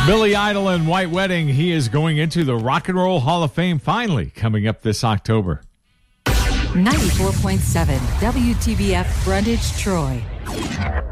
Billy Idol and White Wedding. He is going into the Rock and Roll Hall of Fame finally coming up this October. 94.7 WTBF Brundage, Troy.